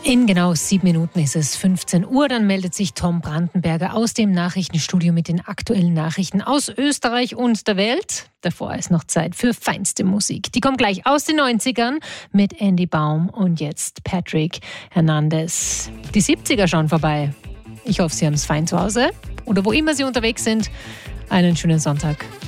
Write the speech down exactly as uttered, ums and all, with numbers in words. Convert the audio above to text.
In genau sieben Minuten ist es fünfzehn Uhr. Dann meldet sich Tom Brandenberger aus dem Nachrichtenstudio mit den aktuellen Nachrichten aus Österreich und der Welt. Davor ist noch Zeit für feinste Musik. Die kommt gleich aus den neunzigern mit Andy Baum und jetzt Patrick Hernandez. Die siebziger schauen vorbei. Ich hoffe, Sie haben es fein zu Hause oder wo immer Sie unterwegs sind. Einen schönen Sonntag.